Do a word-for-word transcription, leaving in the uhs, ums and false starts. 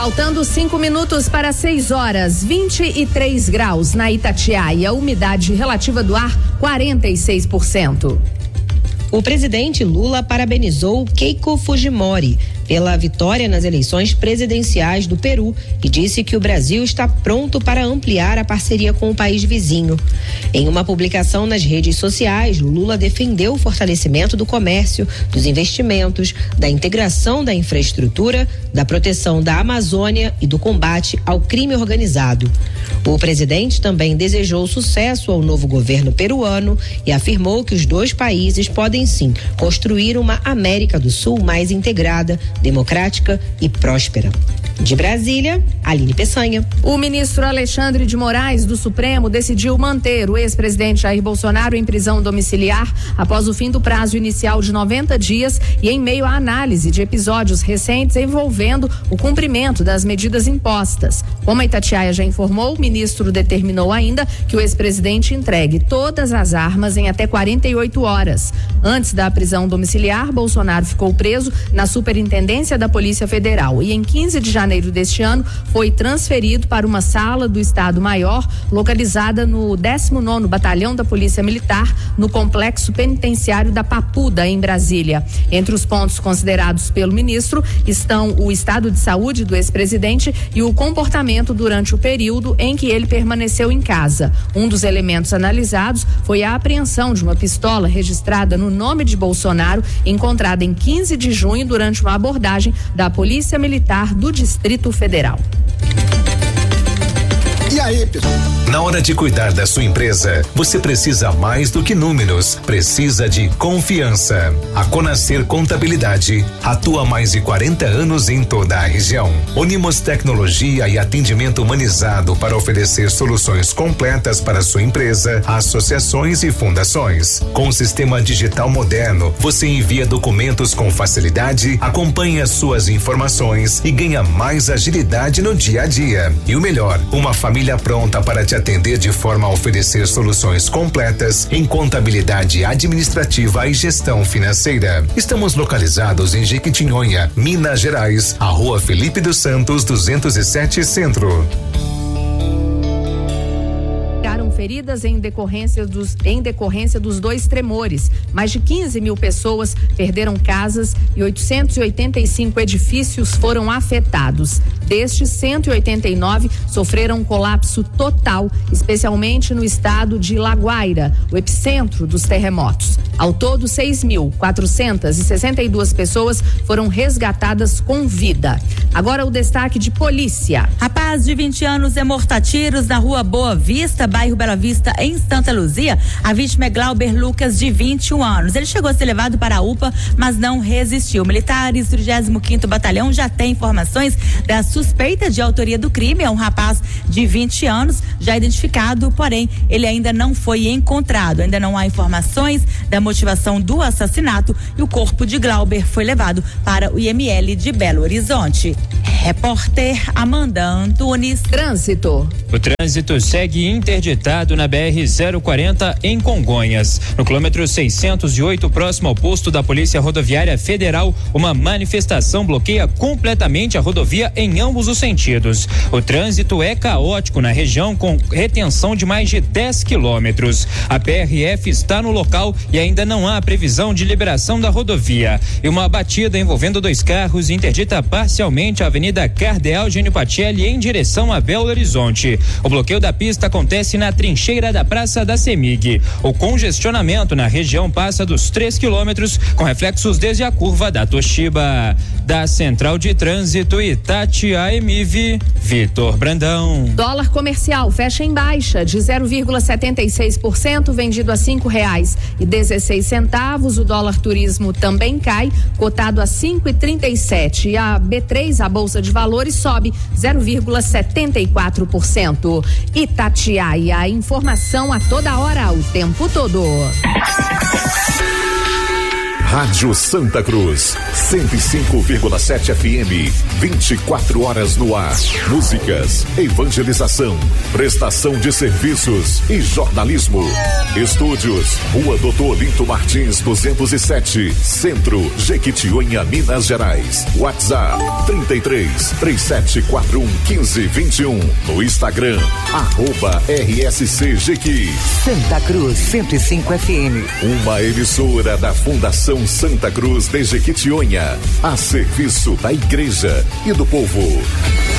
Faltando cinco minutos para seis horas, vinte e três graus na Itatiaia, umidade relativa do ar quarenta e seis por cento. O presidente Lula parabenizou Keiko Fujimori pela vitória nas eleições presidenciais do Peru e disse que o Brasil está pronto para ampliar a parceria com o país vizinho. Em uma publicação nas redes sociais, Lula defendeu o fortalecimento do comércio, dos investimentos, da integração da infraestrutura, da proteção da Amazônia e do combate ao crime organizado. O presidente também desejou sucesso ao novo governo peruano e afirmou que os dois países podem sim construir uma América do Sul mais integrada, democrática e próspera. De Brasília, Aline Peçanha. O ministro Alexandre de Moraes do Supremo decidiu manter o ex-presidente Jair Bolsonaro em prisão domiciliar após o fim do prazo inicial de noventa dias e em meio à análise de episódios recentes envolvendo o cumprimento das medidas impostas. Como a Itatiaia já informou, o ministro determinou ainda que o ex-presidente entregue todas as armas em até quarenta e oito horas. Antes da prisão domiciliar, Bolsonaro ficou preso na Superintendência da Polícia Federal e em quinze de janeiro deste ano foi transferido para uma sala do Estado-Maior localizada no décimo nono Batalhão da Polícia Militar no Complexo Penitenciário da Papuda, em Brasília. Entre os pontos considerados pelo ministro estão o estado de saúde do ex-presidente e o comportamento durante o período em que ele permaneceu em casa. Um dos elementos analisados foi a apreensão de uma pistola registrada no nome de Bolsonaro, encontrada em quinze de junho durante uma abordagem da Polícia Militar do Distrito Federal. E aí, pessoal? Na hora de cuidar da sua empresa, você precisa mais do que números, precisa de confiança. A Conacer Contabilidade atua há mais de quarenta anos em toda a região. Unimos tecnologia e atendimento humanizado para oferecer soluções completas para sua empresa, associações e fundações. Com o sistema digital moderno, você envia documentos com facilidade, acompanha suas informações e ganha mais agilidade no dia a dia. E o melhor, uma família pronta para te atender de forma a oferecer soluções completas em contabilidade administrativa e gestão financeira. Estamos localizados em Jequitinhonha, Minas Gerais, a Rua Felipe dos Santos, duzentos e sete Centro. Feridas em decorrência dos em decorrência dos dois tremores. Mais de quinze mil pessoas perderam casas e oitocentos e oitenta e cinco edifícios foram afetados. Destes, cento e oitenta e nove sofreram um colapso total, especialmente no estado de Laguaira, o epicentro dos terremotos. Ao todo, seis mil quatrocentas e sessenta e duas pessoas foram resgatadas com vida. Agora o destaque de polícia. Rapaz de vinte anos é morto a tiros na rua Boa Vista, bairro Bela Vista, em Santa Luzia. A vítima é Glauber Lucas, de vinte e um anos. Ele chegou a ser levado para a U P A, mas não resistiu. Militares do trigésimo quinto Batalhão já têm informações da suspeita de autoria do crime. É um rapaz de vinte anos, já identificado, porém ele ainda não foi encontrado. Ainda não há informações da motivação do assassinato e o corpo de Glauber foi levado para o I M L de Belo Horizonte. Repórter Amanda Antunes. Trânsito. O trânsito segue interditado na B R zero quarenta em Congonhas. No quilômetro seiscentos e oito, próximo ao posto da Polícia Rodoviária Federal, uma manifestação bloqueia completamente a rodovia em ambos os sentidos. O trânsito é caótico na região, com retenção de mais de dez quilômetros. A P R F está no local e ainda não há previsão de liberação da rodovia. E uma batida envolvendo dois carros interdita parcialmente a Avenida Cardeal Gênio Pacelli em direção a Belo Horizonte. O bloqueio da pista acontece na trincheira da Praça da Semig. O congestionamento na região passa dos três quilômetros, com reflexos desde a curva da Toshiba. Da Central de Trânsito Itatiaia A M I V, Vitor Brandão. Dólar comercial fecha em baixa de zero vírgula setenta e seis por cento, vendido a cinco reais e dezesseis centavos. O dólar turismo também cai, cotado a cinco e trinta e sete. E a B três, a Bolsa de Valores, sobe zero vírgula setenta e quatro por cento. Itatiaia, informação a toda hora, o tempo todo. Rádio Santa Cruz, cento e cinco vírgula sete F M, vinte e quatro horas no ar. Músicas, evangelização, prestação de serviços e jornalismo. Estúdios, Rua Doutor Olinto Martins, duzentos e sete, Centro, Jequitinhonha, Minas Gerais. WhatsApp trinta e três, três sete quatro um, quinze, vinte e um. No Instagram, arroba R S C Jequi. Santa Cruz, cento e cinco F M. Uma emissora da Fundação Santa Cruz de Jequitinhonha, a serviço da igreja e do povo.